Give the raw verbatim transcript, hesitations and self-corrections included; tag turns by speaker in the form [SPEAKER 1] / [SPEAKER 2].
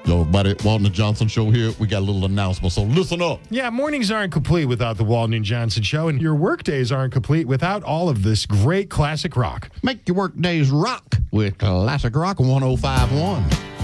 [SPEAKER 1] Yo, buddy, Walton and Johnson show here. We got a little announcement, so listen up.
[SPEAKER 2] Yeah, mornings aren't complete without the Walton and Johnson show, and your workdays aren't complete without all of this great classic rock.
[SPEAKER 1] Make your work days rock with Classic Rock one oh five point one.